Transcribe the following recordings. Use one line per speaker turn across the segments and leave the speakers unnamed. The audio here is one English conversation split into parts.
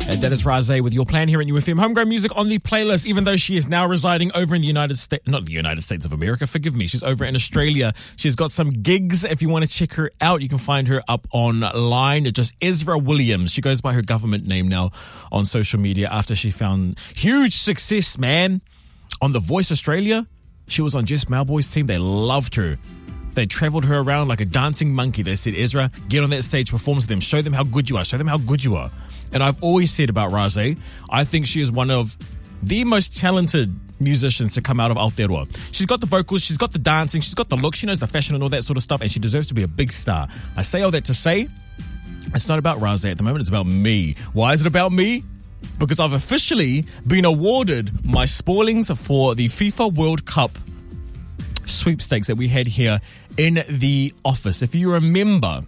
That is Razé with Your Plan here at UFM. Homegrown music on the playlist, even though she is now residing over in the United States, not the United States of America, forgive me. She's over in Australia. She's got some gigs. If you want to check her out, you can find her up online. It's just Ezra Williams. She goes by her government name now on social media after she found huge success, man, on The Voice Australia. She was on Jess Malboy's team. They loved her. They traveled her around like a dancing monkey. They said, Ezra, get on that stage, perform to them, show them how good you are, show them how good you are. And I've always said about Razé, I think she is one of the most talented musicians to come out of Aotearoa. She's got the vocals, she's got the dancing, she's got the look, she knows the fashion and all that sort of stuff, and she deserves to be a big star. I say all that to say, it's not about Razé at the moment, it's about me. Why is it about me? Because I've officially been awarded my spoilings for the FIFA World Cup sweepstakes that we had here in the office. If you remember,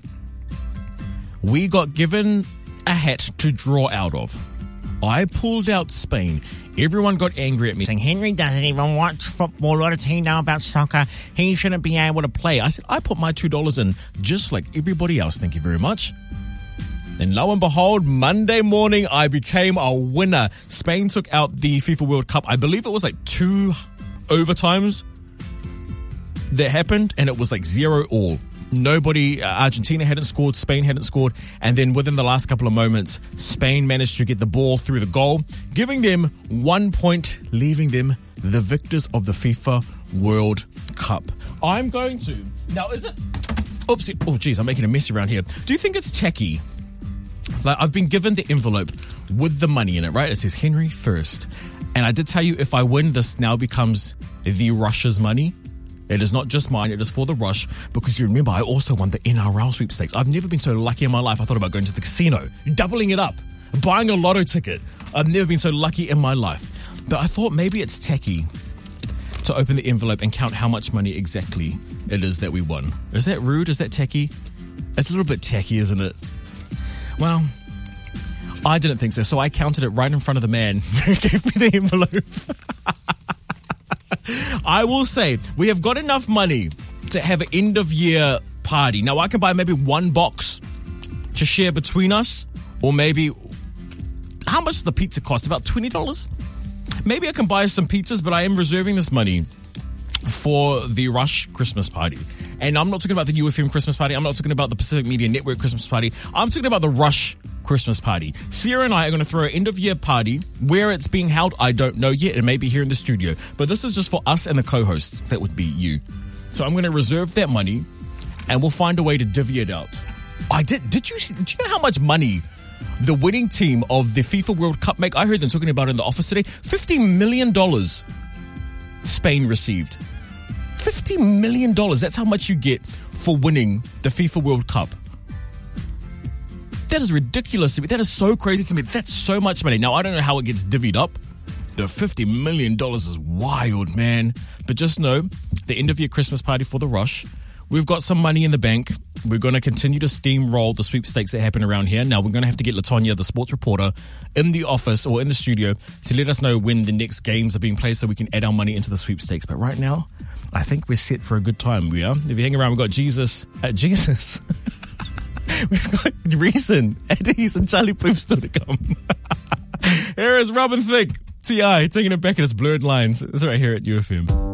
we got given a hat to draw out of. I pulled out Spain. Everyone got angry at me, saying, Henry doesn't even watch football. What does he know about soccer? He shouldn't be able to play. I said, I put my $2 in just like everybody else. Thank you very much. And lo and behold, Monday morning, I became a winner. Spain took out the FIFA World Cup. I believe it was like 2 overtimes that happened, and it was like 0-all. Nobody, Argentina hadn't scored, Spain hadn't scored, and then within the last couple of moments, Spain managed to get the ball through the goal, giving them 1 point, leaving them the victors of the FIFA World Cup. I'm going to, now is it, oopsie, oh geez, I'm making a mess around here. Do you think it's tacky? Like, I've been given the envelope with the money in it, right? It says Henry first. And I did tell you, if I win, this now becomes the Rush's money. It is not just mine, it is for the Rush, because you remember I also won the NRL sweepstakes. I've never been so lucky in my life. I thought about going to the casino, doubling it up, buying a lotto ticket. I've never been so lucky in my life. But I thought maybe it's tacky to open the envelope and count how much money exactly it is that we won. Is that rude? Is that tacky? It's a little bit tacky, isn't it? Well, I didn't think so. So I counted it right in front of the man who gave me the envelope. I will say, we have got enough money to have an end-of-year party. Now, I can buy maybe one box to share between us, or maybe, how much does the pizza cost? About $20? Maybe I can buy some pizzas, but I am reserving this money for the Rush Christmas party. And I'm not talking about the UFM Christmas party. I'm not talking about the Pacific Media Network Christmas party. I'm talking about the Rush Christmas party. Sierra and I are going to throw an end-of-year party. Where it's being held, I don't know yet. It may be here in the studio. But this is just for us and the co-hosts. That would be you. So I'm going to reserve that money, and we'll find a way to divvy it out. Do you know how much money the winning team of the FIFA World Cup make? I heard them talking about it in the office today. $50 million Spain received. $50 million. That's how much you get for winning the FIFA World Cup. That is ridiculous to me. That is so crazy to me. That's so much money. Now, I don't know how it gets divvied up. The $50 million is wild, man. But just know, the end-of-year Christmas party for the Rush, we've got some money in the bank. We're going to continue to steamroll the sweepstakes that happen around here. Now, we're going to have to get Latonya, the sports reporter, in the office or in the studio to let us know when the next games are being played so we can add our money into the sweepstakes. But right now, I think we're set for a good time. We are. If you hang around, we've got Jesus. We've got Reason, Eddie's, and Charlie Puth still to come. Here is Robin Thicke, T.I. taking it back at his blurred lines. It's right here at UFM.